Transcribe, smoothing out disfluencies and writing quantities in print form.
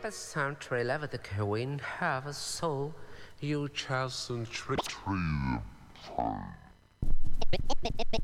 some trailer with the Queen have a soul. You just